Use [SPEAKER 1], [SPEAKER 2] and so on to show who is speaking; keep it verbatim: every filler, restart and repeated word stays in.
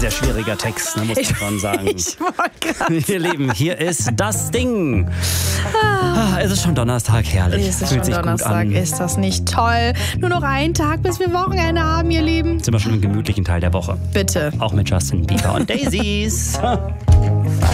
[SPEAKER 1] Sehr schwieriger Text, ne, muss man schon sagen.
[SPEAKER 2] Ich wollte gerade
[SPEAKER 1] Ihr Lieben, hier ist das Ding. Ah, es ist schon Donnerstag, herrlich.
[SPEAKER 2] Es ist
[SPEAKER 1] Fühlt
[SPEAKER 2] schon
[SPEAKER 1] sich
[SPEAKER 2] Donnerstag,
[SPEAKER 1] gut an.
[SPEAKER 2] ist das nicht toll? Nur noch einen Tag, bis wir Wochenende haben, ihr Lieben.
[SPEAKER 1] Jetzt sind wir schon im gemütlichen Teil der Woche.
[SPEAKER 2] Bitte.
[SPEAKER 1] Auch mit Justin Bieber und Daisies.